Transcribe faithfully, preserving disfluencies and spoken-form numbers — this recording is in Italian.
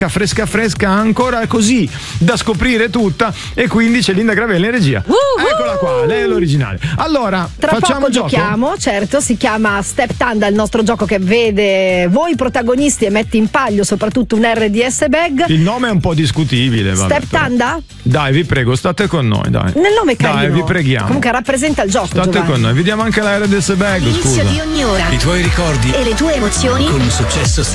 fresca fresca ancora così da scoprire tutta, e quindi c'è Linda Gravella in regia. Uh-huh. Eccola qua, lei è l'originale. Allora, tra facciamo poco gioco? giochiamo, certo, si chiama Step Tanda, il nostro gioco che vede voi protagonisti e mette in palio soprattutto un R D S bag. Il nome è un po' discutibile, vabbè, Step però. Tanda? Dai, vi prego, state con noi, dai. Nel nome carino. Dai, vi preghiamo. Comunque rappresenta il gioco, State Giovanni. con noi, vediamo anche la R D S bag, L'inizio scusa. di ogni ora. I tuoi ricordi E le tue emozioni con un successo